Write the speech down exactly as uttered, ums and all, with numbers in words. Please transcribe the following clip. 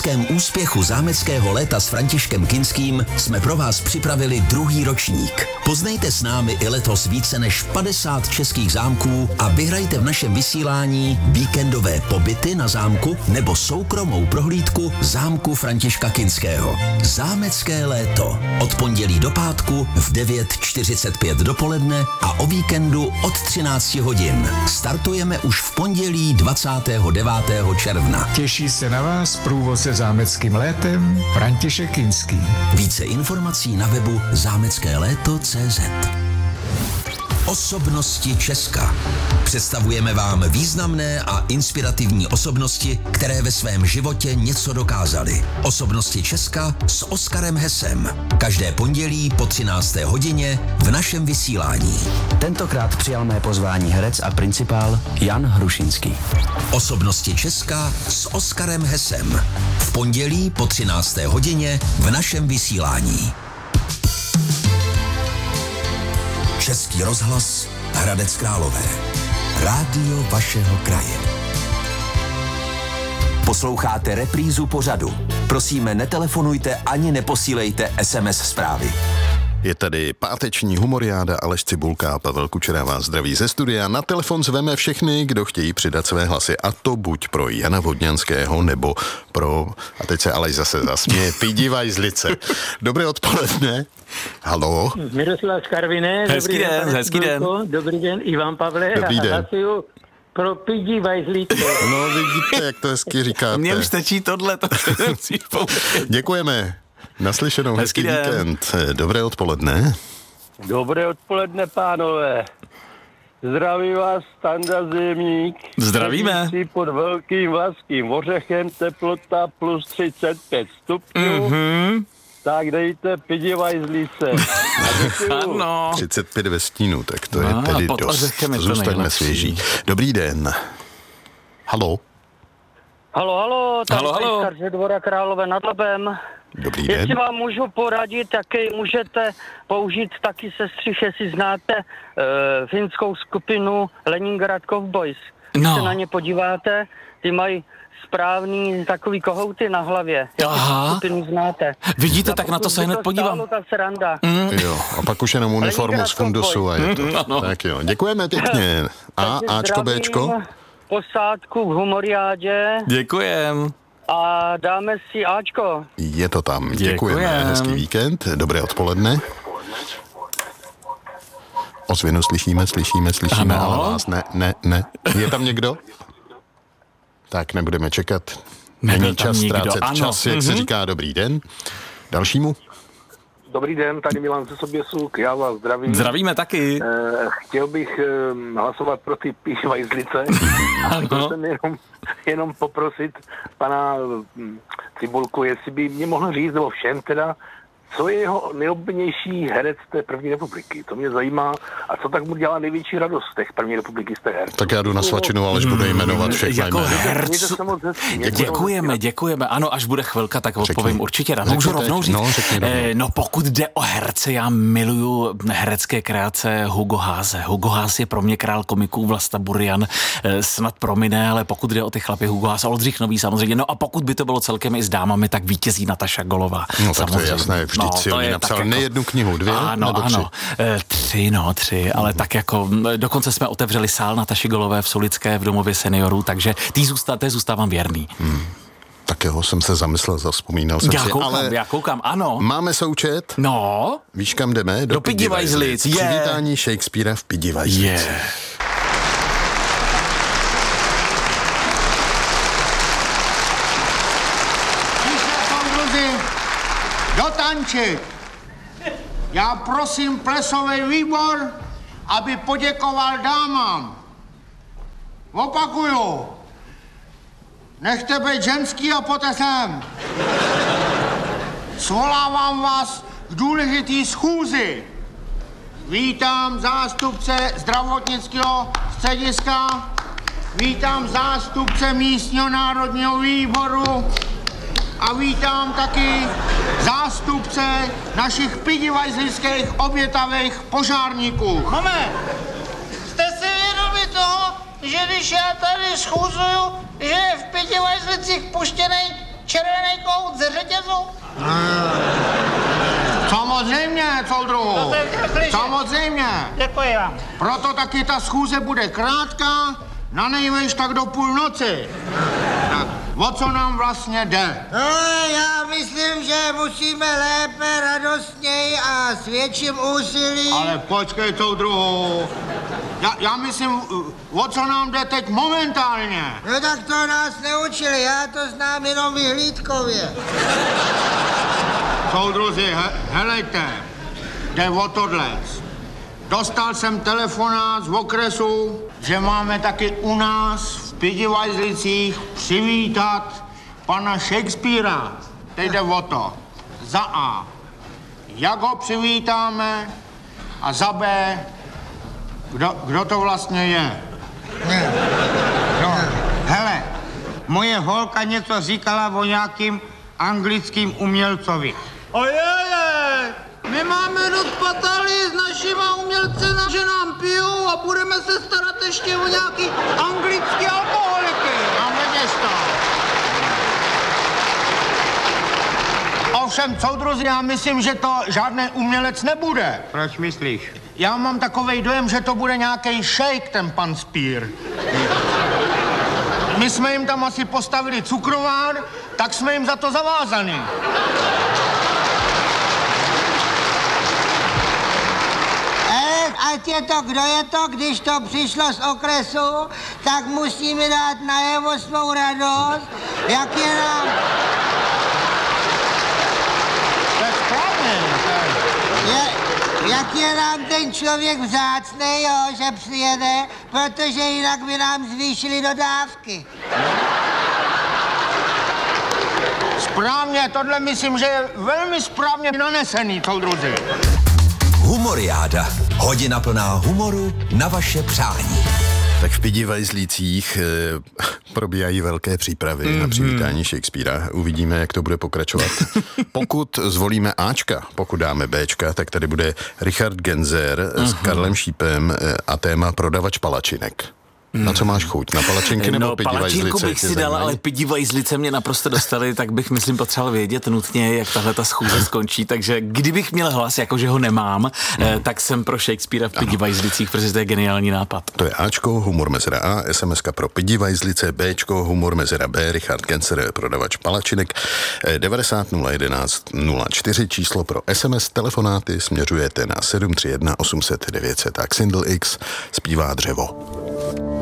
historickém úspěchu zámeckého léta s Františkem Kinským jsme pro vás připravili druhý ročník. Poznejte s námi i letos více než padesát českých zámků a vyhrajte v našem vysílání víkendové pobyty na zámku nebo soukromou prohlídku zámku Františka Kinského. Zámecké léto. Od pondělí do pátku v devět čtyřicet pět dopoledne a o víkendu od třináct hodin. Startujeme už v pondělí dvacátého devátého června. Těší se na vás průvodce zámeckým létem František Kinský. Více informací na webu zámecké léto tečka cé zet. Osobnosti Česka. Představujeme vám významné a inspirativní osobnosti, které ve svém životě něco dokázaly. Osobnosti Česka s Oskarem Hesem. Každé pondělí po třinácté hodině v našem vysílání. Tentokrát přijal mé pozvání herec a principál Jan Hrušinský. Osobnosti Česka s Oskarem Hesem. V pondělí po třinácté hodině v našem vysílání. Český rozhlas Hradec Králové. Rádio vašeho kraje. Posloucháte reprízu pořadu. Prosíme, netelefonujte ani neposílejte es em es zprávy. Je tady páteční humoriáda, Aleš Cibulka a Pavel Kučera vás zdraví ze studia. Na telefon zveme všechny, kdo chtějí přidat své hlasy, a to buď pro Jana Vodňanského, nebo pro, a teď se Aleš zase zasměje, Pidivaj z Lice. Dobré odpoledne. Haló. Miroslav z Karviné. Hezký Dobrý den, den, hezký den. Dobrý den, Ivan Pavle. Dobrý den. A hlasuju pro Pidivaj z Lice. No vidíte, jak to hezky říkáte. Mně už stačí tohle, to musíš použít. Děkujeme. Naslyšenou, hezký, hezký víkend. Dobré odpoledne. Dobré odpoledne, pánové. Zdraví vás Standa Zemík. Zdravíme. Sedící pod velkým vlaským ořechem, teplota plus třicet pět stupňů. Mhm. Tak dejte Pidivaj z Lice. Ano. třicet pět ve stínu, tak to je No, tedy pod dost. ořechem je to Zůstaňme nejlepší. svěží. Dobrý den. Haló. Halo, halo, tady Halo, halo. Pejskar ze Dvora Králové nad Labem. Dobrý den. Jestli vám můžu poradit, taky můžete použít taky sestřih, jestli znáte uh, finskou skupinu Leningrad Cowboys. Když No. se na ně podíváte, ty mají správný takový kohouty na hlavě. Aha. Jestli skupinu znáte. Vidíte, tak na to se hned podívám. Stálo ta sranda. Jo, a pak už jenom uniformu Leningrad z fundusu a je to. Mm, ano. Tak jo, děkujeme pěkně. A Takže Ačko, zdravím Bčko? posádku v humoriádě Děkujem. a dáme si Ačko. Je to tam. Děkujeme. Děkujem. Hezký víkend. Dobré odpoledne. Ozvěnu slyšíme, slyšíme, slyšíme, Ano. ale vás ne, ne, ne. Je tam někdo? Tak nebudeme čekat. Nebyl Není tam čas nikdo, ztrácet ano. čas, jak se Mhm. říká. Dobrý den. Dalšímu? Dobrý den, tady Milan ze Soběsuk, já vás zdravím. Zdravíme taky. Eh, chtěl bych eh, hlasovat pro ty Pidivaj z Lice. A chtěl jsem jenom, jenom poprosit pana hm, Cibulku, jestli by mě mohl říct, nebo všem teda, co je jeho nejoblíbenější herec té první republiky. To mě zajímá. A co tak mu dělá největší radost z těch první republiky z té her. Tak já jdu na svačinu, Aleš bude jmenovat všechna Jako jména. hercu. Děkujeme, děkujeme. Ano, až bude chvilka, tak odpovím Řekni. určitě rád. Řekni Můžu teď. rovnou říct? No, řekni rovnou. Eh, no pokud jde o herce, já miluju herecké kreace Hugo Haase. Hugo Haas je pro mě král komiků, Vlasta Burian eh, snad promine, ale pokud jde o ty chlapy Hugo Haas a Oldřich Nový samozřejmě. No a pokud by to bylo celkem i s dámami, tak vítězí Nataša Golová. No tak to je jasné, vždyť si to o ní je napsal tak nejednu knihu, dvě ano, nebo tři? ano, Eh, tři, no, tři, ale tak jako, m, dokonce jsme otevřeli sál Nataši Golové v Solické v domově seniorů, takže tý zůstá, té zůstávám věrný. Hmm. Tak jo, jsem se zamyslel, zavzpomínal jsem Já si, koukám, ale já koukám, ano. máme součet. No, Víš, kam jdeme? Do Pidivaj z Lic, je. Přivítání Shakespearea v Pidivaj z Lic. je. Soudruzi, dotančit. Já prosím plesový výbor, aby poděkoval dámám. Opakuju. Nechte být ženský a poté sem. Svolávám vás k důležitý schůzi. Vítám zástupce zdravotnického střediska, vítám zástupce místního národního výboru a vítám taky zástupce našich pidivajzlických obětavých požárníků. Moment, jste si vědomi toho, že když já tady schůzuju, že je v Pidivajzlicích puštěný červený kout ze řetězu? Samozřejmě, soudruhu. To jsem chtěl slyšet. Samozřejmě. Děkuji vám. Proto taky ta schůze bude krátká, na nejvejš tak do půlnoci. Tak, o co nám vlastně jde? No, já myslím, že musíme lépe, radostněji a s větším úsilí. Ale počkej, soudruhu. Já, já myslím, o co nám jde teď momentálně. No tak to nás neučili, já to znám jenom vyhlídkově. Soudruzi, he, helejte, jde o tohle. Dostal jsem telefonát z okresu, že máme taky u nás v Pidivajzlicích přivítat pana Shakespearea. Teď jde o to. Za A. Jak ho přivítáme? A za B. Kdo, kdo to vlastně je? No, hele, moje holka něco říkala o nějakým anglickým umělcovi. A je, je. My máme dost patály s našima umělcema, že nám pijou a budeme se starat ještě o nějaký anglický alkoholiky. A nevěř to. Ovšem, soudruzi, já myslím, že to žádný umělec nebude. Proč myslíš? Já mám takovej dojem, že to bude nějaký šejk, ten pan Spear. My jsme jim tam asi postavili cukrovár, tak jsme jim za to zavázaný. Ať je to, kdo je to, když to přišlo z okresu, tak musíme dát najevo svou radost, jak je nám... To je správně. Je, jak je nám ten člověk vzácnej, jo, že přijede, protože jinak by nám zvýšili dodávky. Správně, tohle myslím, že je velmi správně nanesený, soudruzi. Humoriáda. Hodina plná humoru na vaše přání. Tak v Pidivajzlících e, probíhají velké přípravy mm-hmm. na přivítání Shakespearea. Uvidíme, jak to bude pokračovat. Pokud zvolíme Ačka, pokud dáme Bčka, tak tady bude Richard Genzer mm-hmm. s Karlem Šípem e, a téma Prodavač palačinek. Na co máš chuť? Na palačinky nebo no, Pidivajzlice? Palačinku bych si dal, ale Pidivajzlice mě naprosto dostali, tak bych, myslím, potřeboval vědět nutně, jak tahle ta schůze skončí. Takže kdybych měl hlas, jako že ho nemám, no. eh, tak jsem pro Shakespearea v Pidivajzlicích, protože to je geniální nápad. To je Ačko, humor mezera A, SMSka pro Pidivajzlice, Bčko, humor mezera B, Richard Genzer, Prodavač palačinek, devadesát nula jedenáct nula čtyři, číslo pro S M S, telefonáty směřujete na sedm tři jedna osm set devět set, tak Sindel X zpívá Dřevo.